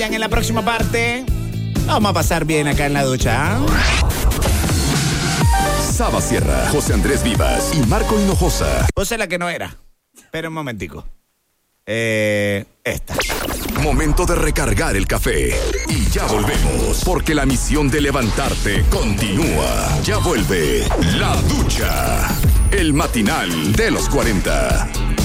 En la próxima parte, vamos a pasar bien acá en la ducha. Saba Sierra, José Andrés Vivas y Marco Hinojosa. Puse la que no era. Espera un momentico. Esta. Momento de recargar el café. Y ya volvemos, porque la misión de levantarte continúa. Ya vuelve La Ducha, el matinal de los 40.